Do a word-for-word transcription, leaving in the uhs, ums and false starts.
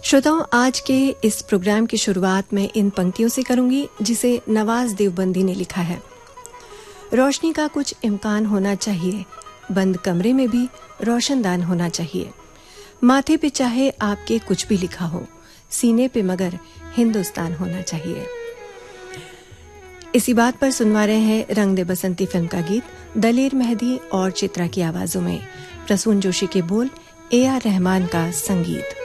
श्रोताओं, आज के इस प्रोग्राम की शुरुआत में इन पंक्तियों से करूंगी जिसे नवाज देवबंदी ने लिखा है। रोशनी का कुछ इम्कान होना चाहिए, बंद कमरे में भी रोशनदान होना चाहिए। माथे पे चाहे आपके कुछ भी लिखा हो, सीने पे मगर हिंदुस्तान होना चाहिए। इसी बात पर सुनवा रहे हैं रंग दे बसंती फिल्म का गीत दलेर मेहदी और चित्रा की आवाजों में, प्रसून जोशी के बोल, ए आर रहमान का संगीत।